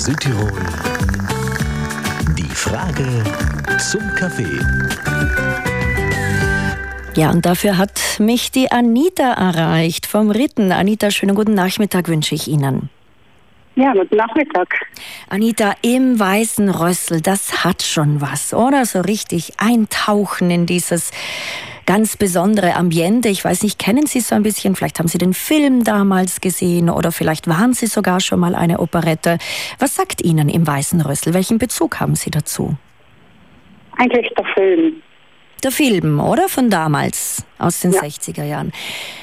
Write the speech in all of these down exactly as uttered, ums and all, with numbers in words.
Südtirol. Die Frage zum Kaffee. Ja, und dafür hat mich die Anita erreicht vom Ritten. Anita, schönen guten Nachmittag wünsche ich Ihnen. Ja, guten Nachmittag. Anita, im Weißen Rössl, das hat schon was, oder? So richtig eintauchen in dieses ganz besondere Ambiente. Ich weiß nicht, kennen Sie so ein bisschen? Vielleicht haben Sie den Film damals gesehen oder vielleicht waren Sie sogar schon mal eine Operette. Was sagt Ihnen im Weißen Rössl? Welchen Bezug haben Sie dazu? Eigentlich der Film. Der Film, oder? Von damals, aus den ja. sechziger Jahren.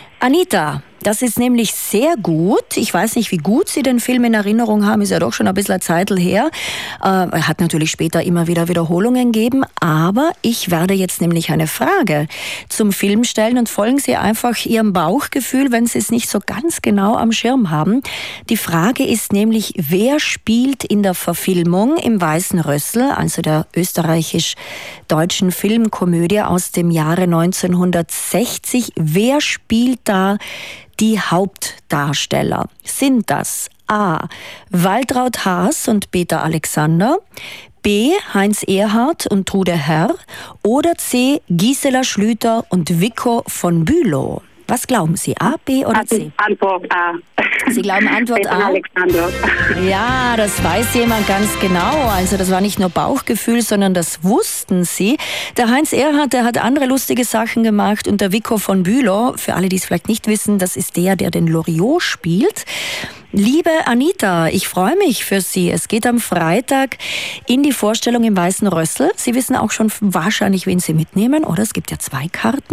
Anita, das ist nämlich sehr gut. Ich weiß nicht, wie gut Sie den Film in Erinnerung haben, ist ja doch schon ein bisschen eine Zeit her. Er äh, hat natürlich später immer wieder Wiederholungen gegeben, aber ich werde jetzt nämlich eine Frage zum Film stellen und folgen Sie einfach Ihrem Bauchgefühl, wenn Sie es nicht so ganz genau am Schirm haben. Die Frage ist nämlich, wer spielt in der Verfilmung im Weißen Rössl, also der österreichisch-deutschen Filmkomödie aus dem Jahre neunzehnhundertsechzig, wer spielt da die Hauptdarsteller? Sind das A. Waltraud Haas und Peter Alexander, B. Heinz Erhardt und Trude Herr oder C. Gisela Schlüter und Vico von Bülow? Was glauben Sie, A, B oder C? Antwort A. Sie glauben Antwort Peter A? Alexander. Ja, das weiß jemand ganz genau. Also das war nicht nur Bauchgefühl, sondern das wussten Sie. Der Heinz Erhardt, der hat andere lustige Sachen gemacht und der Vico von Bülow, für alle, die es vielleicht nicht wissen, das ist der, der den Loriot spielt. Liebe Anita, ich freue mich für Sie. Es geht am Freitag in die Vorstellung im Weißen Rössl. Sie wissen auch schon wahrscheinlich, wen Sie mitnehmen, oder? Es gibt ja zwei Karten.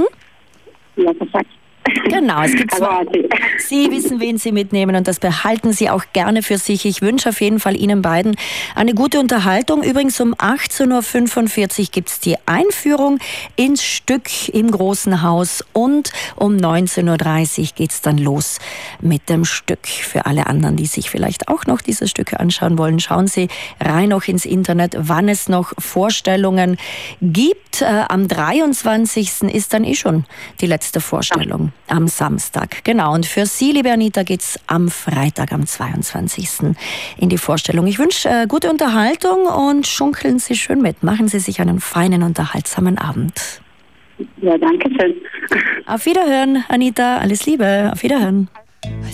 Ja, perfekt. Genau, es gibt zwei. Sie wissen, wen Sie mitnehmen und das behalten Sie auch gerne für sich. Ich wünsche auf jeden Fall Ihnen beiden eine gute Unterhaltung. Übrigens um achtzehn Uhr fünfundvierzig gibt es die Einführung ins Stück im Großen Haus und um neunzehn Uhr dreißig geht es dann los mit dem Stück. Für alle anderen, die sich vielleicht auch noch diese Stücke anschauen wollen, schauen Sie rein noch ins Internet, wann es noch Vorstellungen gibt. Äh, am dreiundzwanzigsten ist dann eh schon die letzte Vorstellung. Am Samstag, genau. Und für Sie, liebe Anita, geht's am Freitag, am zweiundzwanzigsten in die Vorstellung. Ich wünsche äh, gute Unterhaltung und schunkeln Sie schön mit. Machen Sie sich einen feinen, unterhaltsamen Abend. Ja, danke schön. Auf Wiederhören, Anita. Alles Liebe. Auf Wiederhören.